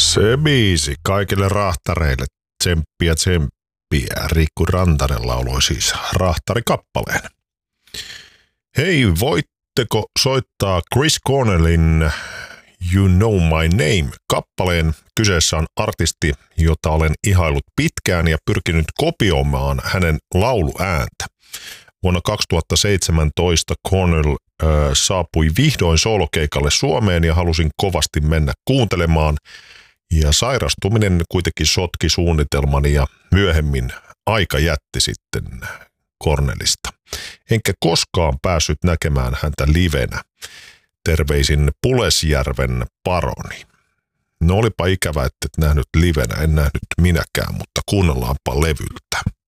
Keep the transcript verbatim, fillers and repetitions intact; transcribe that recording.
Se biisi kaikille rahtareille. Tsemppiä tsemppiä. Riikku Rantanen lauloi siis rahtarikappaleen. Hei, voitteko soittaa Chris Cornellin You Know My Name -kappaleen? Kyseessä on artisti, jota olen ihaillut pitkään ja pyrkinyt kopioimaan hänen lauluääntä. Vuonna kaksituhattaseitsemäntoista Cornell äh, saapui vihdoin soolokeikalle Suomeen ja halusin kovasti mennä kuuntelemaan. Ja sairastuminen kuitenkin sotki suunnitelmani ja myöhemmin aika jätti sitten Cornellista. Enkä koskaan päässyt näkemään häntä livenä. Terveisin Pulesjärven Paroni. No olipa ikävä, että et nähnyt livenä, en nähnyt minäkään, mutta kuunnellaanpa levyltä.